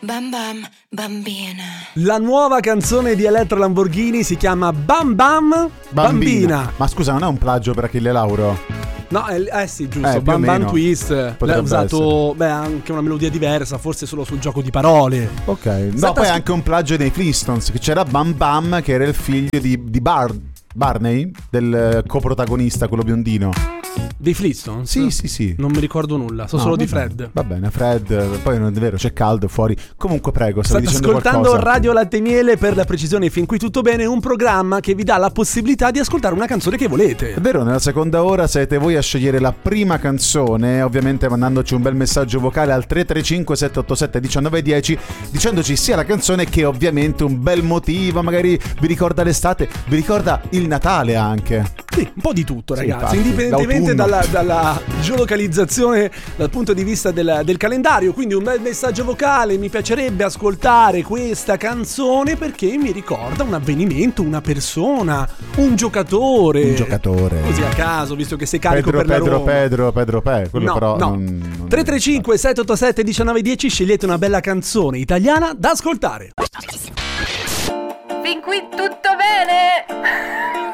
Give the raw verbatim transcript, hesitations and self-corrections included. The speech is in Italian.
Bam bam, bambina. La nuova canzone di Elettra Lamborghini si chiama Bam Bam, Bambina. Bambina. Ma scusa, non è un plagio per Achille Lauro? No, eh, eh sì, giusto, Eh, Bam Bam Twist. Potrebbe L'ha usato, beh, anche una melodia diversa, forse solo sul gioco di parole. Ok, no, Stata poi sc- anche un plagio dei Flintstones, che c'era Bam Bam, che era il figlio di, di Bar- Barney, del coprotagonista, quello biondino. Dei Flintstones? Sì, sì, sì. Non mi ricordo nulla, so No, solo vabbè, di Fred. Va bene, Fred, poi non è vero, c'è caldo fuori. Comunque prego, stavi State dicendo ascoltando qualcosa. Radio Latte e Miele, per la precisione fin qui tutto bene, un programma che vi dà la possibilità di ascoltare una canzone che volete. È vero, nella seconda ora siete voi a scegliere la prima canzone, ovviamente mandandoci un bel messaggio vocale al tre tre cinque sette otto sette uno nove uno zero, dicendoci sia la canzone che ovviamente un bel motivo, magari vi ricorda l'estate, vi ricorda il Natale anche. Sì, un po' di tutto, Sì, ragazzi, infatti, indipendentemente l'autunno. dalla, dalla geolocalizzazione dal punto di vista del, del calendario. Quindi un bel messaggio vocale, mi piacerebbe ascoltare questa canzone perché mi ricorda un avvenimento, una persona, un giocatore. Un giocatore. Così a caso, visto che sei carico Pedro, per la Pedro, Roma. Pedro, Pedro, Pedro, quello No, però no. non, non... tre tre cinque sette otto sette uno nove uno zero, scegliete una bella canzone italiana da ascoltare. Fin qui tutto bene?